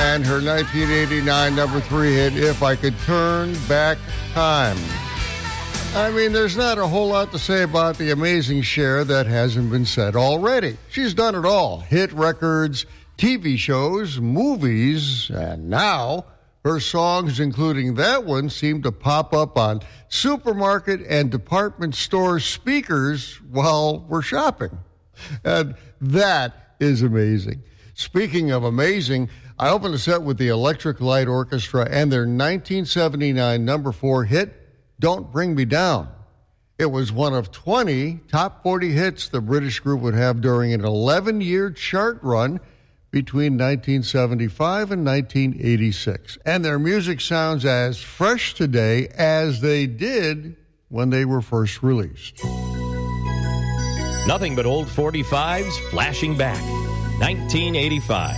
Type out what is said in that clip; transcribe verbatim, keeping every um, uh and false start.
and her nineteen eighty-nine number three hit, If I Could Turn Back Time. I mean, there's not a whole lot to say about the amazing Cher that hasn't been said already. She's done it all. Hit records, T V shows, movies, and now her songs, including that one, seem to pop up on supermarket and department store speakers while we're shopping. And that is amazing. Speaking of amazing, I opened the set with the Electric Light Orchestra and their nineteen seventy-nine number four hit, Don't Bring Me Down. It was one of twenty top forty hits the British group would have during an eleven-year chart run between nineteen seventy-five and nineteen eighty-six. And their music sounds as fresh today as they did when they were first released. Nothing but old forty-fives flashing back. nineteen eighty-five.